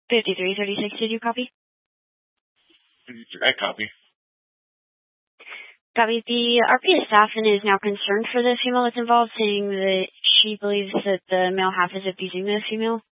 5336, did you copy? I copy. Copy. The RPS staff is now concerned for the female that's involved, saying that she believes that the male half is abusing the female.